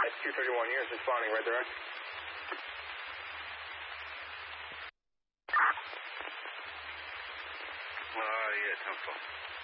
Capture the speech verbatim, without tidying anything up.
That's two thirty-one units responding, right direct. Uh, yeah, ten four.